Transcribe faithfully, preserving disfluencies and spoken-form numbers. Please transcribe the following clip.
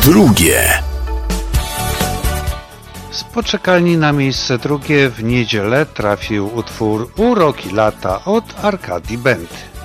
drugie. Z poczekalni na miejsce drugie w niedzielę trafił utwór Uroki lata od Arcadii Band.